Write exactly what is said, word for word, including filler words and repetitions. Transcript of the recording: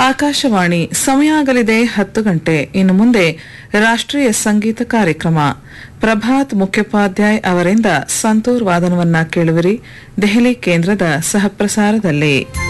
ಆಕಾಶವಾಣಿ ಸಮಯ ಆಗಲಿದೆ ಹತ್ತು ಗಂಟೆ. ಇನ್ನು ಮುಂದೆ ರಾಷ್ಟ್ರೀಯ ಸಂಗೀತ ಕಾರ್ಯಕ್ರಮ. ಪ್ರಭಾತ್ ಮುಖ್ಯೋಪಾಧ್ಯಾಯ್ ಅವರಿಂದ ಸಂತೂರ್ ವಾದನವನ್ನ ಕೇಳುವಿರಿ. ದೆಹಲಿ ಕೇಂದ್ರದ ಸಹಪ್ರಸಾರದಲ್ಲಿ.